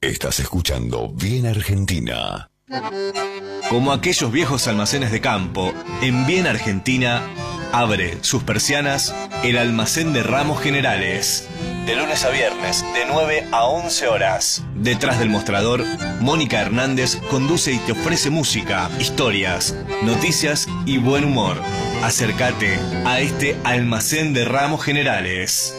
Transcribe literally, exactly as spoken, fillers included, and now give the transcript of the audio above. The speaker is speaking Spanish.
Estás escuchando Bien Argentina. Como aquellos viejos almacenes de campo, en Bien Argentina abre sus persianas el almacén de ramos generales. De lunes a viernes, de nueve a once horas. Detrás del mostrador, Mónica Hernández conduce y te ofrece música, historias, noticias y buen humor. Acércate a este almacén de ramos generales.